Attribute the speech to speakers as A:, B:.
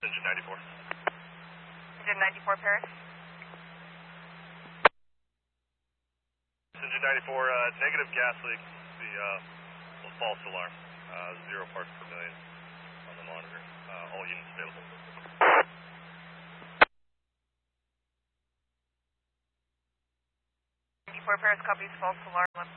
A: Engine 94.
B: Engine 94, Paris.
A: Engine 94, negative gas leak. The false alarm. 0 parts per million on the monitor. All units available.
B: 94, Paris, copies, false alarm.